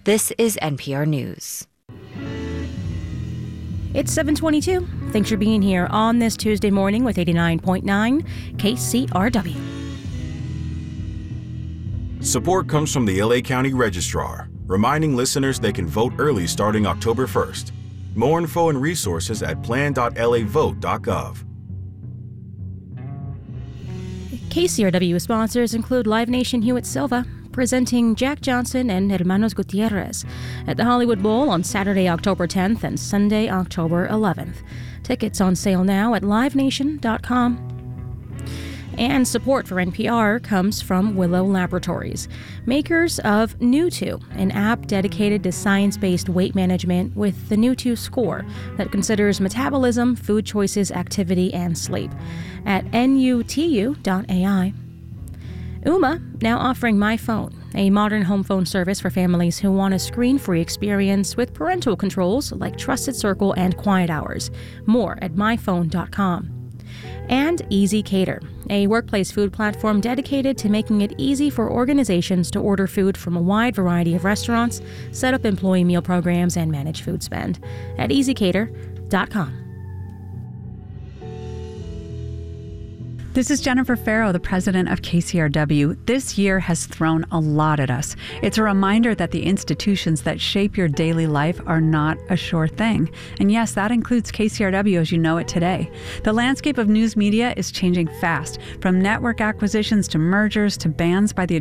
This is NPR News. It's 7:22. Thanks for being here on this Tuesday morning with 89.9 KCRW. Support comes from the LA County Registrar, reminding listeners they can vote early starting October 1st. More info and resources at plan.lavote.gov. KCRW sponsors include Live Nation Hewitt Silva, presenting Jack Johnson and Hermanos Gutierrez at the Hollywood Bowl on Saturday, October 10th and Sunday, October 11th. Tickets on sale now at livenation.com. And support for NPR comes from Willow Laboratories, makers of New2, an app dedicated to science-based weight management with the New2 score that considers metabolism, food choices, activity, and sleep at nutu.ai. Ooma, now offering My Phone, a modern home phone service for families who want a screen-free experience with parental controls like Trusted Circle and Quiet Hours. More at myphone.com. And Easy Cater, a workplace food platform dedicated to making it easy for organizations to order food from a wide variety of restaurants, set up employee meal programs, and manage food spend at easycater.com. This is Jennifer Farrow, the president of KCRW. This year has thrown a lot at us. It's a reminder that the institutions that shape your daily life are not a sure thing. And yes, that includes KCRW as you know it today. The landscape of news media is changing fast, from network acquisitions to mergers to bans by the